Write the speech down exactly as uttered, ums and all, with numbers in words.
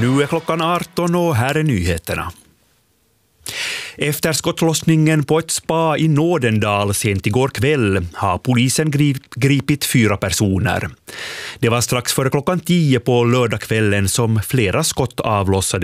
Nu är klockan arton och här är nyheterna. Efter skottlossningen på ett spa i Nådendal sent igår kväll har polisen gripit fyra personer. Det var strax före klockan tio på lördagskvällen som flera skott avlossades